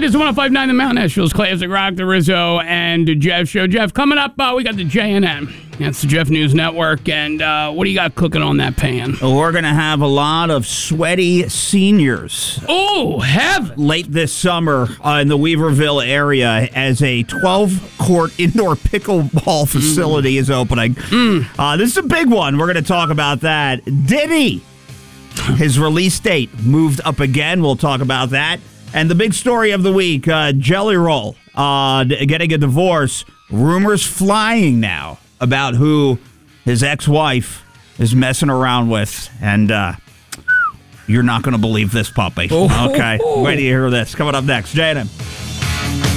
It is 105.9 The Mount, Nashville's Classic Rock, the Rizzo and Jeff Show. Jeff, coming up, we got the JNN. That's the Jeff News Network. And what do you got cooking on that pan? We're going to have a lot of sweaty seniors. Oh, heaven. Late this summer in the Weaverville area as a 12-court indoor pickleball facility is opening. This is a big one. We're going to talk about that. Diddy, his release date moved up again. We'll talk about that. And the big story of the week, Jelly Roll getting a divorce. Rumors flying now about who his ex-wife is messing around with. And you're not going to believe this, puppy. Okay, wait till you hear this. Coming up next, J&M.